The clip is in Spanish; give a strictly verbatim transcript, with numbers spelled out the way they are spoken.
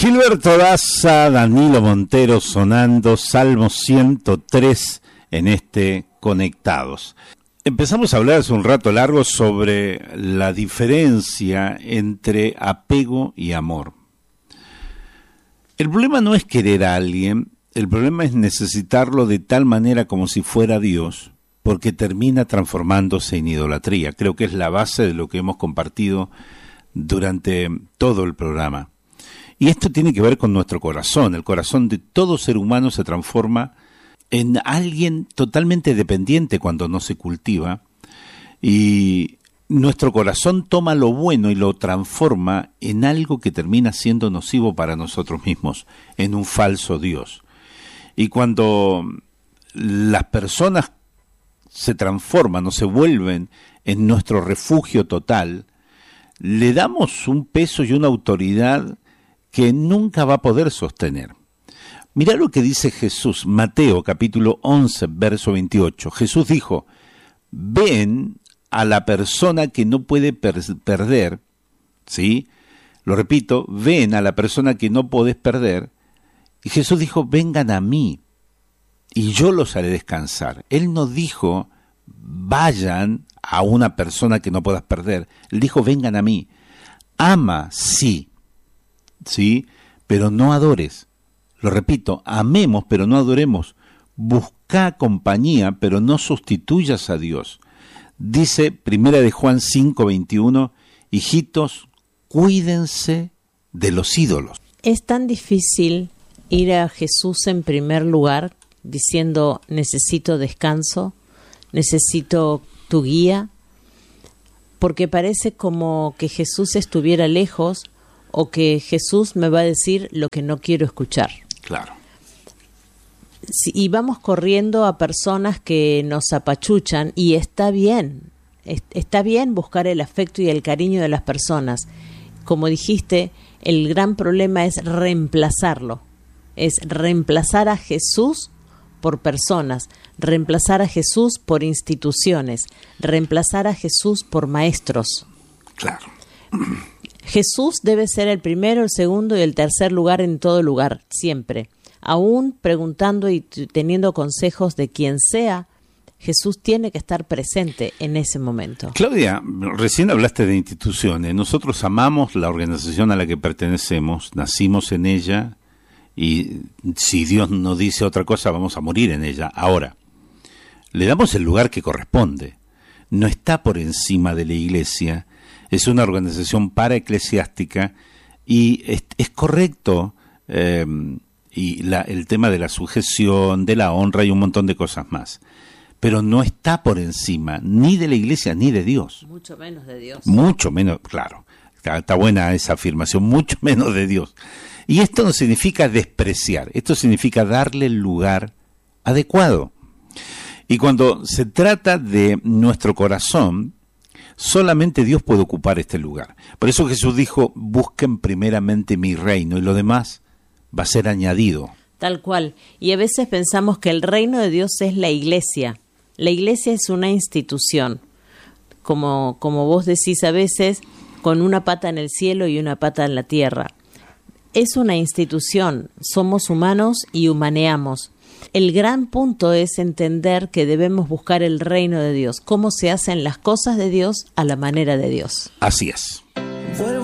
Gilberto Daza, Danilo Montero sonando Salmo ciento tres en este Conectados. Empezamos a hablar hace un rato largo sobre la diferencia entre apego y amor. El problema no es querer a alguien, el problema es necesitarlo de tal manera como si fuera Dios, porque termina transformándose en idolatría. Creo que es la base de lo que hemos compartido durante todo el programa. Y esto tiene que ver con nuestro corazón. El corazón de todo ser humano se transforma en alguien totalmente dependiente cuando no se cultiva. Y nuestro corazón toma lo bueno y lo transforma en algo que termina siendo nocivo para nosotros mismos, en un falso Dios. Y cuando las personas se transforman o se vuelven en nuestro refugio total, le damos un peso y una autoridad que nunca va a poder sostener. Mirá lo que dice Jesús, Mateo capítulo once, verso veintiocho. Jesús dijo, ven a la persona que no puede per- perder, ¿sí? Lo repito, ven a la persona que no podés perder. Y Jesús dijo, vengan a mí, y yo los haré descansar. Él no dijo, vayan a una persona que no puedas perder. Él dijo, vengan a mí. Ama, sí, sí, pero no adores. Lo repito, amemos, pero no adoremos. Busca compañía, pero no sustituyas a Dios. Dice Primera de Juan cinco, veintiuno, hijitos, cuídense de los ídolos. Es tan difícil ir a Jesús en primer lugar, diciendo, necesito descanso, necesito tu guía, porque parece como que Jesús estuviera lejos o que Jesús me va a decir lo que no quiero escuchar. Claro. Sí, y vamos corriendo a personas que nos apachuchan, y está bien, es, está bien buscar el afecto y el cariño de las personas. Como dijiste, el gran problema es reemplazarlo, es reemplazar a Jesús por personas, reemplazar a Jesús por instituciones, reemplazar a Jesús por maestros. Claro. Jesús debe ser el primero, el segundo y el tercer lugar en todo lugar, siempre. Aún preguntando y teniendo consejos de quien sea, Jesús tiene que estar presente en ese momento. Claudia, recién hablaste de instituciones. Nosotros amamos la organización a la que pertenecemos, nacimos en ella, y si Dios no dice otra cosa, vamos a morir en ella. Ahora, le damos el lugar que corresponde. No está por encima de la iglesia, es una organización paraeclesiástica, y es, es correcto, eh, y la, el tema de la sujeción, de la honra y un montón de cosas más. Pero no está por encima ni de la iglesia ni de Dios. Mucho menos de Dios. Mucho menos, claro. Está, está buena esa afirmación, mucho menos de Dios. Y esto no significa despreciar, esto significa darle el lugar adecuado. Y cuando se trata de nuestro corazón, solamente Dios puede ocupar este lugar. Por eso Jesús dijo, busquen primeramente mi reino, y lo demás va a ser añadido. Tal cual. Y a veces pensamos que el reino de Dios es la iglesia. La iglesia es una institución. Como, como vos decís a veces, con una pata en el cielo y una pata en la tierra. Es una institución, somos humanos y humaneamos. El gran punto es entender que debemos buscar el reino de Dios, cómo se hacen las cosas de Dios a la manera de Dios. Así es.